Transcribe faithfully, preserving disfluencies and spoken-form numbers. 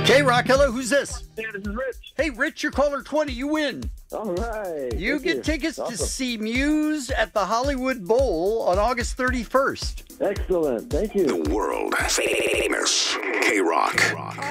K-Rock, hello, who's this? Hey, this is Rich. Hey, Rich, you're caller twenty. You win. All right. You Thank get you. tickets Awesome. to see Muse at the Hollywood Bowl on August thirty-first. Excellent. Thank you. The world famous K-Rock.